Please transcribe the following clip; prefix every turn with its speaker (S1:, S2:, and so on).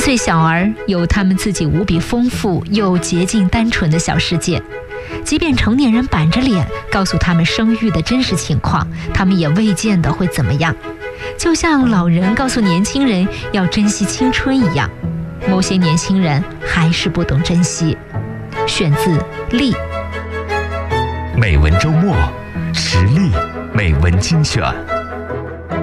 S1: 岁小儿有他们自己无比丰富又洁净单纯的小世界，即便成年人板着脸告诉他们生育的真实情况，他们也未见得会怎么样。就像老人告诉年轻人要珍惜青春一样，某些年轻人还是不懂珍惜。选自力。
S2: 美文周末，实力美文精选。